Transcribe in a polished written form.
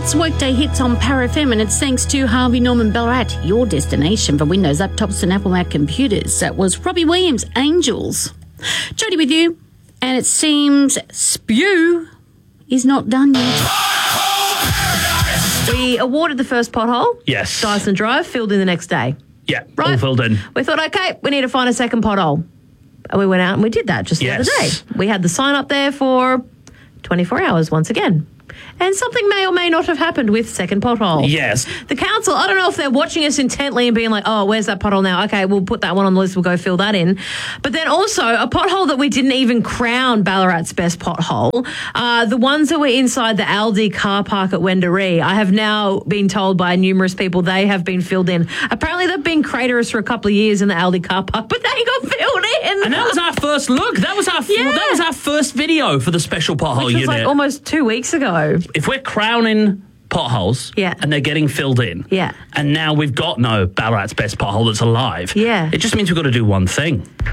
It's Workday Hits on Power FM, and it's thanks to Harvey Norman Ballarat, your destination for Windows laptops and Apple Mac computers. That was Robbie Williams, Angels. Jody with you, and it seems Spew is not done yet. We awarded the first pothole. Yes. Dyson Drive, filled in the next day. Yeah, Right. all filled in. We thought, okay, we need to find a second pothole. And we went out and we did that just the other day. We had the sign up there for 24 hours once again. And something may or may not have happened with second pothole. Yes. The council, I don't know if they're watching us intently and being like, oh, where's that pothole now? Okay, we'll put that one on the list. We'll go fill that in. But then also a pothole that we didn't even crown Ballarat's best pothole. The ones that were inside the Aldi car park at Wendouree, I have now been told by numerous people they have been filled in. Apparently they've been craterers for a couple of years in the Aldi car park, but they got filled in. And that was our first look. That was our first video for the special pothole Which was unit. like almost 2 weeks ago. If we're crowning potholes and they're getting filled in, and now we've got no Ballarat's best pothole that's alive, it just means we've got to do one thing.